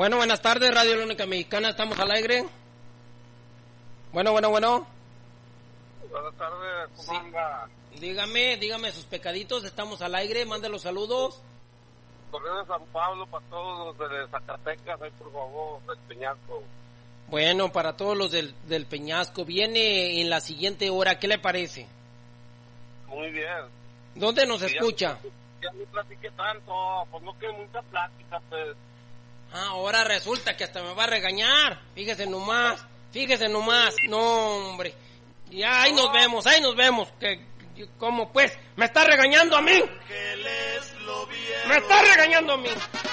Bueno, buenas tardes, Radio La Única Mexicana, estamos al aire. Bueno. Buenas tardes, ¿cómo anda? Dígame sus pecaditos, estamos al aire, mande los saludos. Correo de San Pablo para todos los de Zacatecas, ahí por favor, del Peñasco. Bueno, para todos los del Peñasco, viene en la siguiente hora, ¿qué le parece? Muy bien. ¿Dónde nos escucha? Ya no platiqué tanto, pues no que mucha plática, pues. Ahora resulta que hasta me va a regañar, fíjese nomás, no hombre, ya ahí nos vemos, que ¿cómo pues? ¿Me está regañando a mí? ¡Me está regañando a mí!